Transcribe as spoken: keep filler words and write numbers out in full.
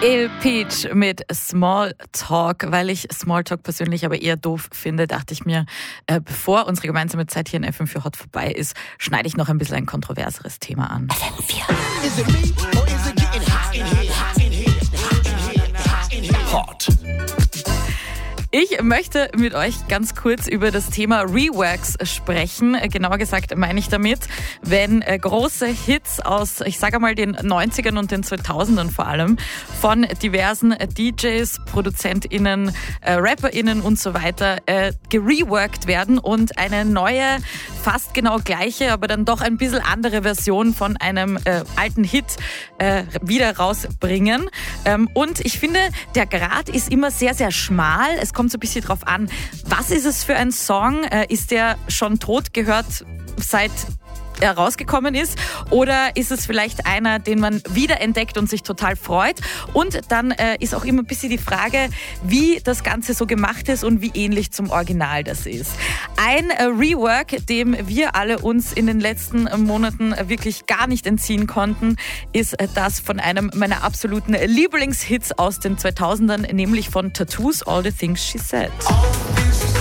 Il Peach mit Small Talk. Weil ich Small Talk persönlich aber eher doof finde, dachte ich mir, äh, bevor unsere gemeinsame Zeit hier in F M vier Hot vorbei ist, schneide ich noch ein bisschen ein kontroverseres Thema an. F M vier. Hot. Ich möchte mit euch ganz kurz über das Thema Reworks sprechen. Genauer gesagt meine ich damit, wenn äh, große Hits aus, ich sage mal, den neunzigern und den zweitausendern vor allem, von diversen äh, D Js, ProduzentInnen, äh, RapperInnen und so weiter äh, gereworkt werden und eine neue, fast genau gleiche, aber dann doch ein bisschen andere Version von einem äh, alten Hit äh, wieder rausbringen. Ähm, und ich finde, der Grad ist immer sehr, sehr schmal. Es kommt so ein bisschen drauf an, was ist es für ein Song? Äh, ist der schon tot, gehört seit er rausgekommen ist, oder ist es vielleicht einer, den man wiederentdeckt und sich total freut? Und dann äh, ist auch immer ein bisschen die Frage, wie das Ganze so gemacht ist und wie ähnlich zum Original das ist. Ein äh, Rework, dem wir alle uns in den letzten äh, Monaten äh, wirklich gar nicht entziehen konnten, ist äh, das von einem meiner absoluten Lieblingshits aus den zweitausendern, nämlich von Tattoos, All the Things She Said.